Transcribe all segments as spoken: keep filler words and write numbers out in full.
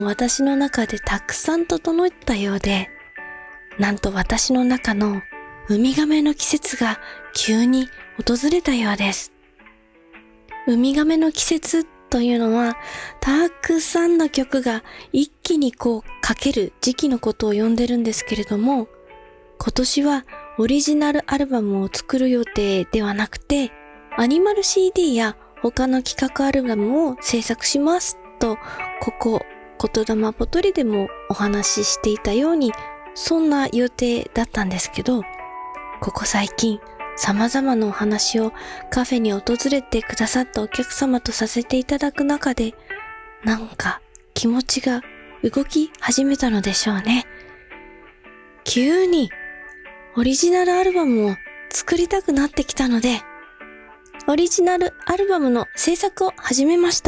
私の中でたくさん整ったようで、なんと私の中のウミガメの季節が急に訪れたようです。ウミガメの季節というのは、たくさんの曲が一気にこうかける時期のことを呼んでるんですけれども、今年はオリジナルアルバムを作る予定ではなくて、アニマル シーディー や他の企画アルバムを制作しますと、ここ言霊ポトリでもお話ししていたように、そんな予定だったんですけど、ここ最近様々なお話をカフェに訪れてくださったお客様とさせていただく中で、なんか気持ちが動き始めたのでしょうね。急にオリジナルアルバムを作りたくなってきたので、オリジナルアルバムの制作を始めました。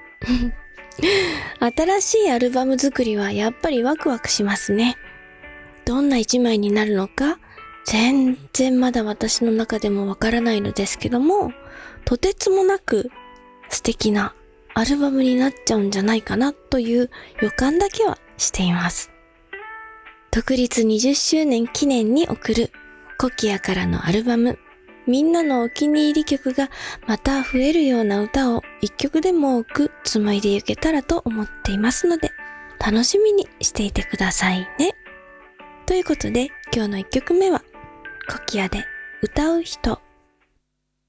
新しいアルバム作りはやっぱりワクワクしますね。どんな一枚になるのか、全然まだ私の中でもわからないのですけども、とてつもなく素敵なアルバムになっちゃうんじゃないかなという予感だけはしています。独立にじゅっしゅうねん記念に送るコキアからのアルバム、みんなのお気に入り曲がまた増えるような歌を一曲でも多く紡いでいけたらと思っていますので、楽しみにしていてくださいね。ということで今日のいっきょくめはコキアで歌う人。